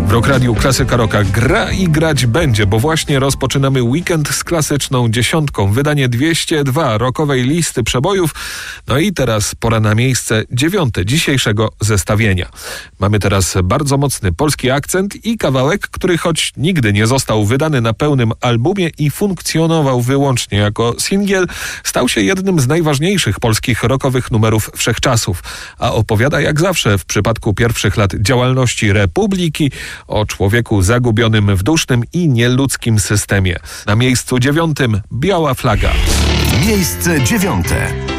W Rock Radiu Klasyka Rocka gra i grać będzie, bo właśnie rozpoczynamy weekend z klasyczną dziesiątką. Wydanie 202 rockowej listy przebojów. No i teraz pora na miejsce 9 dzisiejszego zestawienia. Mamy teraz bardzo mocny polski akcent i kawałek, który choć nigdy nie został wydany na pełnym albumie i funkcjonował wyłącznie jako singiel, stał się jednym z najważniejszych polskich rockowych numerów wszechczasów. A opowiada jak zawsze w przypadku pierwszych lat działalności Republiki o człowieku zagubionym w dusznym i nieludzkim systemie. Na miejscu 9 Biała flaga. Miejsce 9.